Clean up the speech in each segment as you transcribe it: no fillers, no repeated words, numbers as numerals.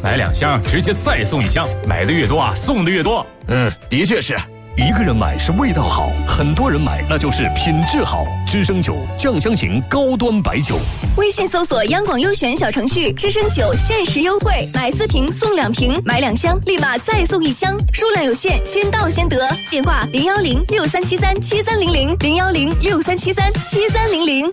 买2箱直接再送1箱，买的越多啊，送的越多。 的确是。 一个人买是味道好，很多人买那就是品质好。知声酒酱香型高端白酒。 微信搜索央广优选小程序，知声酒限时优惠，买4瓶送2瓶，买2箱立马再送1箱，数量有限，先到先得。电话01063737300，01063737300。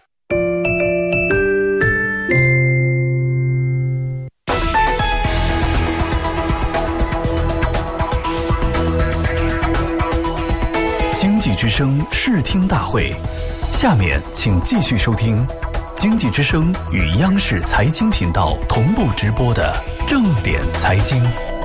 经济之声视听大会，下面请继续收听经济之声与央视财经频道同步直播的正点财经。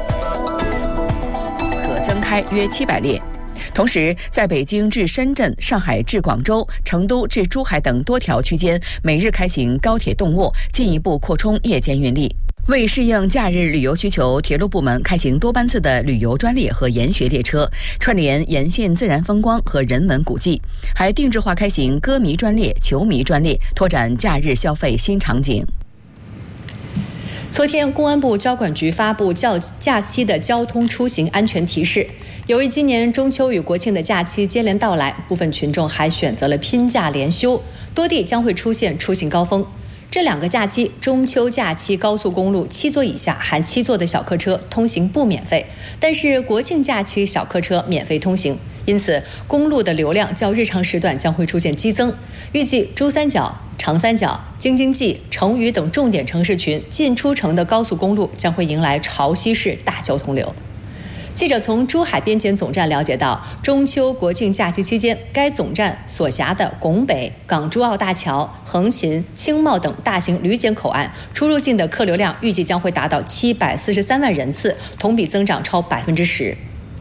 可增开约700列。同时，在北京至深圳、上海至广州、成都至珠海等多条区间，每日开行高铁动卧，进一步扩充夜间运力。为适应假日旅游需求，铁路部门开行多班次的旅游专列和研学列车，串联沿线自然风光和人文古迹，还定制化开行歌迷专列、球迷专列，拓展假日消费新场景。昨天，公安部交管局发布假期的交通出行安全提示。由于今年中秋与国庆的假期接连到来，部分群众还选择了拼假连休，多地将会出现出行高峰。这2个假期，中秋假期高速公路7座以下含7座的小客车通行不免费，但是国庆假期小客车免费通行，因此公路的流量较日常时段将会出现激增。预计珠三角、长三角、京津冀、成渝等重点城市群进出城的高速公路将会迎来潮汐式大交通流。记者从珠海边检总站了解到，中秋国庆假期期间，该总站所辖的拱北、港珠澳大桥、横琴、青茂等大型旅检口岸出入境的客流量预计将会达到743万人次，同比增长超10%。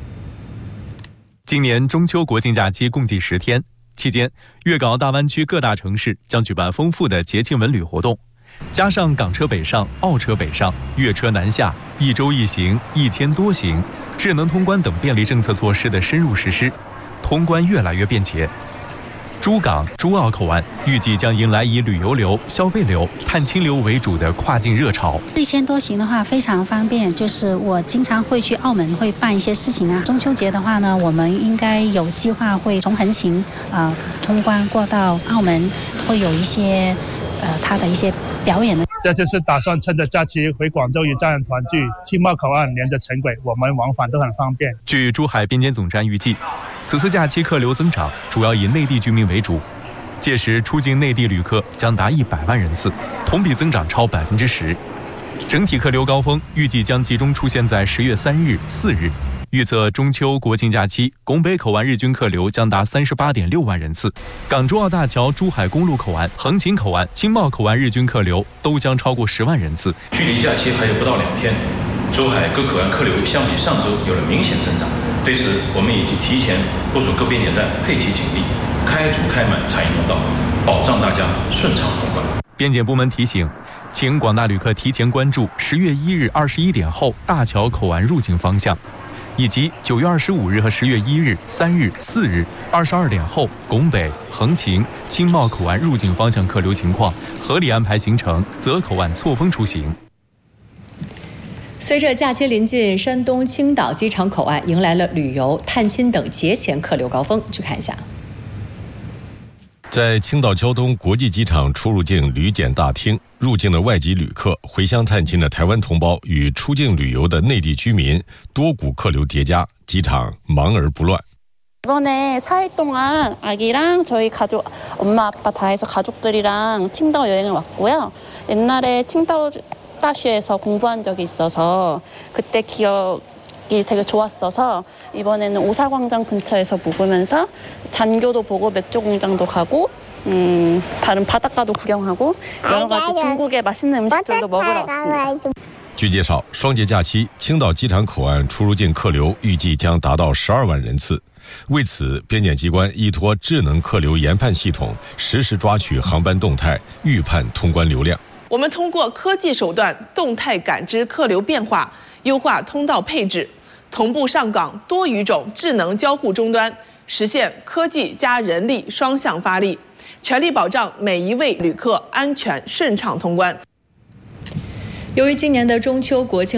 今年中秋国庆假期共计10天，期间粤港澳大湾区各大城市将举办丰富的节庆文旅活动。加上港车北上、澳车北上、粤车南下、1周1行、1签多行、智能通关等便利政策措施的深入实施，通关越来越便捷。珠港、珠澳口岸预计将迎来以旅游流、消费流、探亲流为主的跨境热潮。 1签多行的话非常方便，就是我经常会去澳门会办一些事情啊。中秋节的话呢，我们应该有计划会从横琴通关过到澳门，会有一些它的一些表演的。 这就是打算趁着假期回广州与家人团聚，青茂口岸连着城轨，我们往返都很方便。 据珠海边检总站预计，此次假期客流增长主要以内地居民为主，届时出境内地旅客将达100万人次，同比增长超10%。整体客流高峰预计将集中出现在10月3日、4日。预测中秋国庆假期，拱北口岸日均客流将达38.6万人次，港珠澳大桥珠海公路口岸、横琴口岸、青茂口岸日均客流都将超过10万人次。 距离假期还有不到2天，珠海各口岸客流相比上周有了明显增长。对此，我们已经提前部署各边检站配齐警力，开足开满查验通道，保障大家顺畅通关。 边检部门提醒，请广大旅客提前关注10月1日21点后大桥口岸入境方向，以及9月25日和10月1日、3日、4日22点后拱北、横琴、青茂口岸入境方向客流情况，合理安排行程，择口岸错峰出行。 随着假期临近，山东青岛机场口岸迎来了旅游、探亲等节前客流高峰。去看一下。 在青岛胶东国际机场出入境旅检大厅，入境的外籍旅客、回乡探亲的台湾同胞与出境旅游的内地居民多股客流叠加，机场忙而不乱。 이번에 4일 동안 아기랑 저희 가족, 엄마, 아빠 다 해서 가족들이랑 칭다오 여행을 왔고요. 옛날에 칭다오 다시에서 공부한 적이 있어서 그때 기억이 되게 좋았어서 이번에는 오사광장 근처에서 묵으면서 잔교도 보고 맥주 공장도 가고 다른 바닷가도 구경하고 여러 가지 중국의 맛있는 음식들도 먹으러 왔습니다. 据介绍，双节假期，青岛机场口岸出入境客流预计将达到12万人次。 为此，边检机关依托智能客流研判系统，实时抓取航班动态，预判通关流量。 我们通过科技手段动态感知客流变化，优化通道配置，同步上岗多语种智能交互终端，实现科技加人力双向发力，全力保障每一位旅客安全顺畅通关。 由于今年的中秋国庆